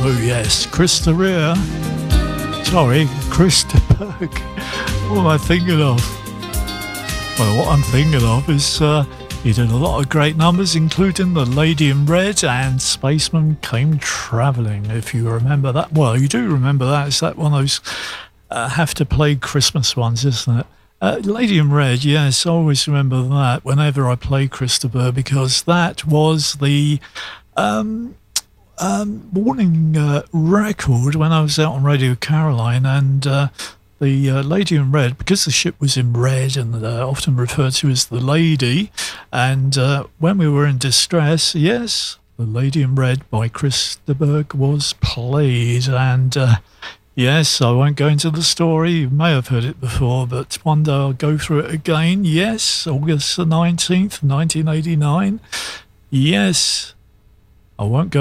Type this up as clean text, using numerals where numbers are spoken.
Oh yes, Chris de Burgh. Sorry, Chris de Burgh. What am I thinking of? Well, what I'm thinking of is he did a lot of great numbers, including The Lady in Red and Spaceman Came Travelling, if you remember that. Well, you do remember that. It's that one of those have-to-play Christmas ones, isn't it? Lady in Red, yes, I always remember that whenever I play Chris de Burgh, because that was the morning record when I was out on Radio Caroline, and the Lady in Red, because the ship was in red and often referred to as the Lady, and when we were in distress, yes, The Lady in Red by Chris de Burgh was played, and yes, I won't go into the story. You may have heard it before, but one day I'll go through it again. Yes, August the 19th, 1989. Yes, I won't go